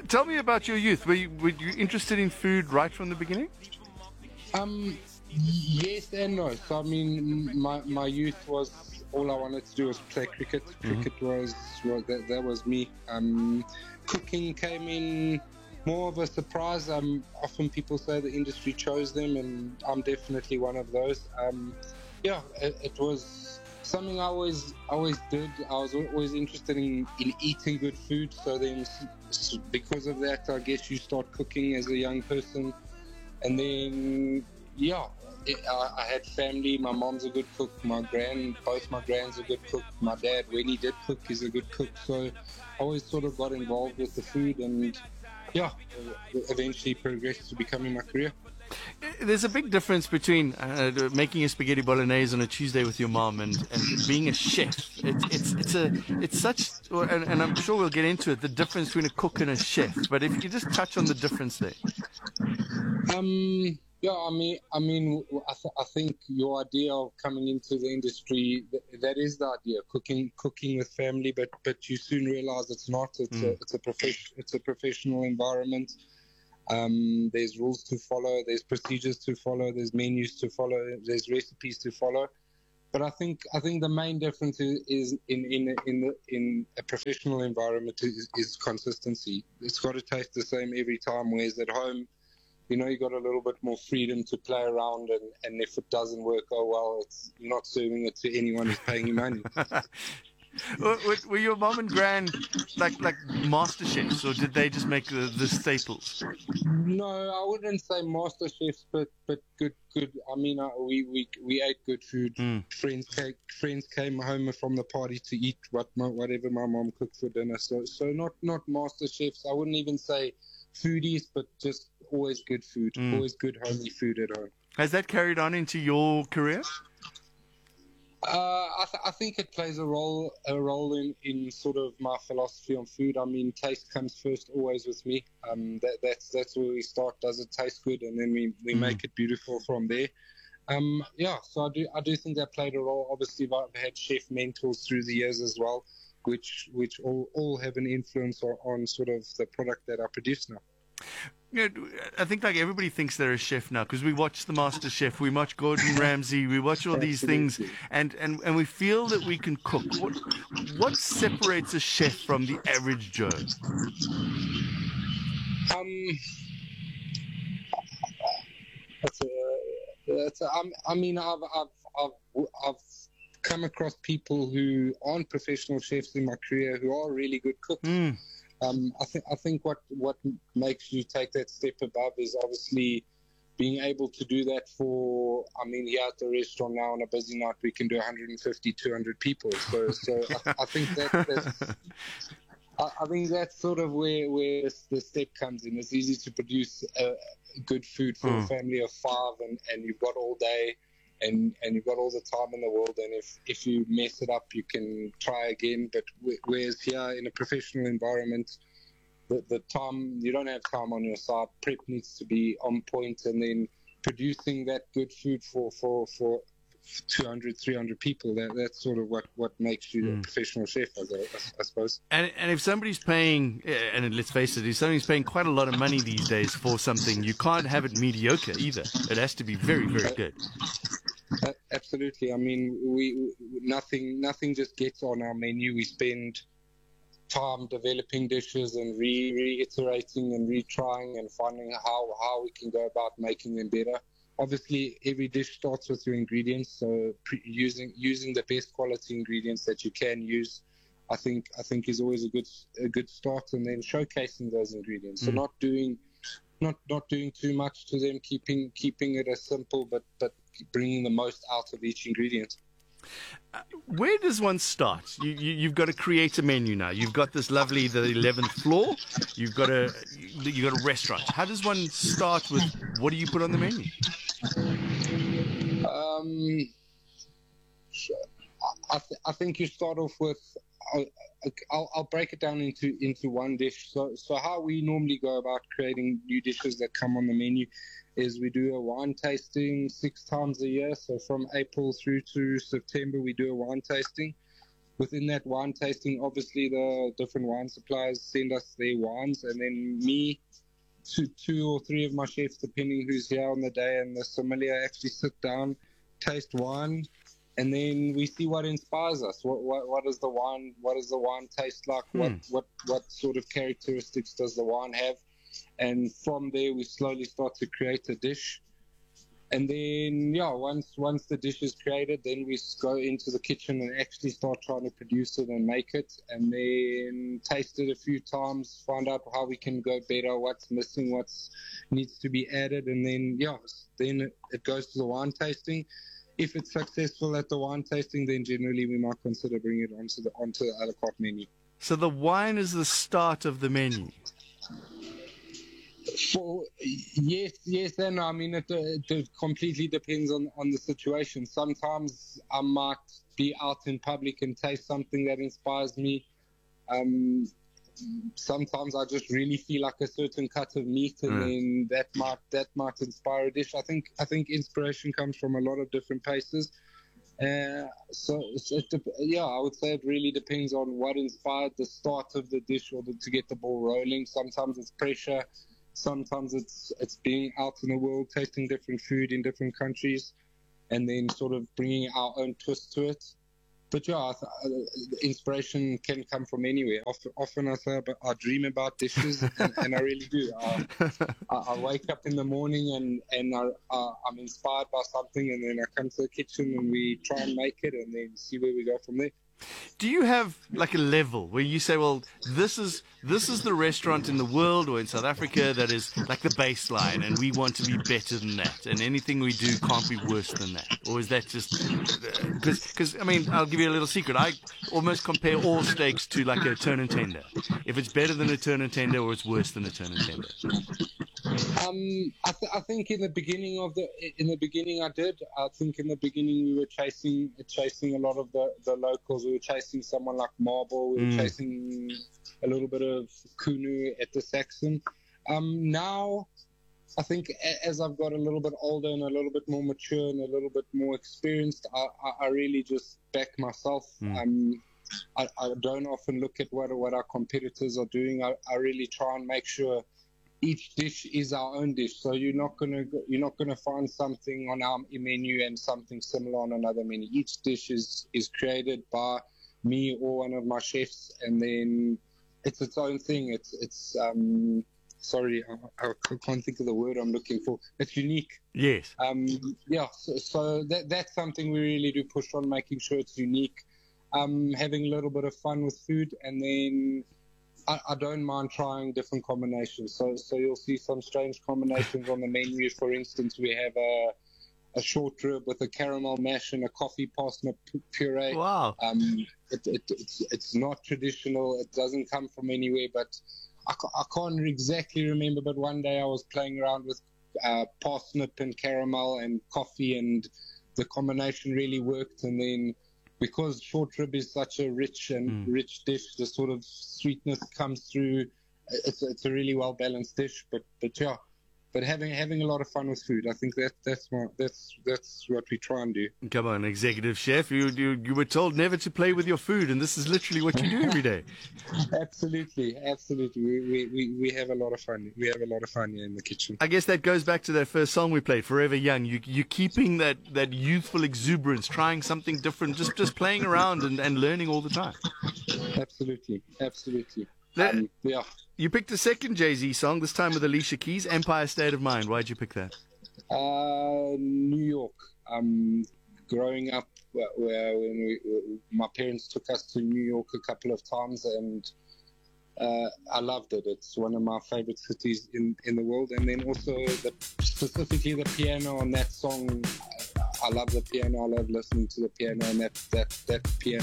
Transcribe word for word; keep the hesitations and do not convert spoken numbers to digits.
Tell me about your youth. Were you, were you interested in food right from the beginning? Um, yes and no. So I mean, my my youth was all I wanted to do was play cricket. Mm-hmm. Cricket was, was that, that was me. Um, cooking came in more of a surprise. Um, often people say the industry chose them, and I'm definitely one of those. Um, yeah, it, it was something I always always did. I was always interested in, in eating good food. So then, because of that, I guess you start cooking as a young person. And then, yeah, it, I, I had family. My mom's a good cook. My grand, both my grands are good cook. My dad, when he did cook, is a good cook. So I always sort of got involved with the food, and yeah, eventually progressed to becoming my career. There's a big difference between uh, making a spaghetti bolognese on a Tuesday with your mom and, and being a chef. It, it's it's a it's such, and, and I'm sure we'll get into it, the difference between a cook and a chef. But if you just touch on the difference there. Um. Yeah. I mean. I mean. I, th- I think your idea of coming into the industry, th- that is the idea. Cooking, cooking with family, but but you soon realize it's not. It's Mm. a it's a prof- It's a professional environment. Um, there's rules to follow. There's procedures to follow. There's menus to follow. There's recipes to follow. But I think I think the main difference is, is in in in the, in a professional environment is, is consistency. It's got to taste the same every time. Whereas at home, you know, you got a little bit more freedom to play around, and, and if it doesn't work, oh well, it's you're not serving it to anyone who's paying you money. were, were your mom and gran like like master chefs, or did they just make the, the staples? No, I wouldn't say master chefs, but but good good. I mean, uh, we, we we ate good food. Mm. Friends came friends came home from the party to eat what my, whatever my mom cooked for dinner. So so not not master chefs. I wouldn't even say foodies, but just always good food, Mm. always good homely food at home. Has that carried on into your career? Uh, I, th- I think it plays a role a role in, in sort of my philosophy on food. I mean, taste comes first always with me. Um, that, that's that's where we start. Does it taste good, and then we, we Mm. make it beautiful from there. Um, yeah, so I do I do think that played a role. Obviously, I've had chef mentors through the years as well, which which all, all have an influence on, on sort of the product that I produce now. You know, I think like everybody thinks they're a chef now because we watch the Master Chef, we watch Gordon Ramsay, we watch all these things, and, and, and we feel that we can cook. What what separates a chef from the average Joe? Um, that's a, that's a, I'm- I mean, I've, I've, I've, I've come across people who aren't professional chefs in my career who are really good cooks. Mm. Um, I think I think what, what makes you take that step above is obviously being able to do that for, I mean, here at the restaurant now on a busy night, we can do one hundred fifty, two hundred people. So, so I, I think that, that's, I, I think that's sort of where, where the step comes in. It's easy to produce uh, good food for Mm. a family of five, and, and you've got all day, and, and you've got all the time in the world. And if, if you mess it up, you can try again. But whereas here in a professional environment, the, the time, you don't have time on your side. Prep needs to be on point, and then producing that good food for, for, for two hundred, three hundred people, that, that's sort of what, what makes you Mm. a professional chef, I, I, I suppose. And and if somebody's paying, eh, and let's face it, if somebody's paying quite a lot of money these days for something, you can't have it mediocre either. It has to be very, very good. Uh, absolutely. I mean, we, we nothing nothing just gets on our menu. We spend time developing dishes and re- reiterating and retrying and finding how, how we can go about making them better. Obviously, every dish starts with your ingredients, so pre- using using the best quality ingredients that you can use, I think I think is always a good a good start, and then showcasing those ingredients. So Mm. not doing not not doing too much to them, keeping keeping it as simple, but but bringing the most out of each ingredient. Where does one start? You, you, you've got to create a menu now. You've got this lovely, the eleventh floor. You've got a, you got a restaurant. How does one start with what do you put on the menu? Um, I, th- I think you start off with. I'll, I'll, I'll break it down into into one dish. So so how we normally go about creating new dishes that come on the menu is we do a wine tasting six times a year. So from April through to September, we do a wine tasting. within that wine tasting, obviously the different wine suppliers send us their wines, and then me, two, two or three of my chefs, depending who's here on the day, and the sommelier actually sit down, taste wine, and then we see what inspires us. What what what is the wine? What does the wine taste like? Hmm. What what what sort of characteristics does the wine have? And from there, we slowly start to create a dish. And then, yeah, once once the dish is created, then we go into the kitchen and actually start trying to produce it and make it, and then taste it a few times, find out how we can go better, what's missing, what needs to be added, and then, yeah, then it goes to the wine tasting. If it's successful at the wine tasting, then generally we might consider bringing it onto the onto the a la carte menu. So the wine is the start of the menu. For, yes, yes, and I mean it, it, it completely depends on, on the situation. Sometimes I might be out in public and taste something that inspires me. Um, sometimes I just really feel like a certain cut of meat, and Mm. then that might that might inspire a dish. I think I think inspiration comes from a lot of different places. Uh, so it's, it, dep- yeah, I would say it really depends on what inspired the start of the dish or the, to get the ball rolling. Sometimes it's pressure. Sometimes it's it's being out in the world, tasting different food in different countries, and then sort of bringing our own twist to it. But yeah, I th- uh, inspiration can come from anywhere. Often, often I say about, I dream about dishes, and, and I really do. I, I, I wake up in the morning and and I, uh, I'm inspired by something, and then I come to the kitchen and we try and make it, and then see where we go from there. Do you have like a level where you say, well, this is this is the restaurant in the world or in South Africa that is like the baseline, and we want to be better than that, and anything we do can't be worse than that? Or is that just because? Because I mean, I'll give you a little secret. I almost compare all steaks to like a turn and tender. If it's better than a turn and tender, or it's worse than a turn and tender. Um, I, th- I think in the beginning of the in the beginning I did. I think in the beginning we were chasing chasing a lot of the, the locals. We were chasing someone like Marble. We were Mm. chasing a little bit of Kunu at the Saxon. Um, now I think a- as I've got a little bit older and a little bit more mature and a little bit more experienced, I, I, I really just back myself. Mm. Um, I, I don't often look at what what our competitors are doing. I, I really try and make sure each dish is our own dish. So you're not gonna go, you're not gonna find something on our menu and something similar on another menu. Each dish is is created by me or one of my chefs, and then it's its own thing. It's it's um sorry, I, I can't think of the word I'm looking for. It's unique. Yes. Um, yeah, so, so that that's something we really do push on, making sure it's unique. Um, having a little bit of fun with food, and then I, I don't mind trying different combinations. So so you'll see some strange combinations on the menu. For instance, we have a a short rib with a caramel mash and a coffee parsnip puree. Wow. Um, it, it, it's it's not traditional. It doesn't come from anywhere, but I, ca- I can't exactly remember. But one day I was playing around with uh, parsnip and caramel and coffee, and the combination really worked. And then because short rib is such a rich and Mm. rich dish, the sort of sweetness comes through. It's it's a really well balanced dish. But but yeah. But having having a lot of fun with food, I think that that's what that's that's what we try and do. Come on, executive chef. You, you you were told never to play with your food, and this is literally what you do every day. Absolutely, absolutely. We, we, we, we have a lot of fun. We have a lot of fun here in the kitchen. I guess that goes back to that first song we played, Forever Young. You you're keeping that, that youthful exuberance, trying something different, just just playing around and, and learning all the time. Absolutely, absolutely. Let- Um, yeah. You picked a second Jay-Z song, this time with Alicia Keys, Empire State of Mind. Why'd you pick that? Uh, New York. Um, growing up, where, where when we, my parents took us to New York a couple of times, and uh, I loved it. It's one of my favorite cities in, in the world. And then also, the, specifically the piano on that song. I, I love the piano. I love listening to the piano, and that that that piano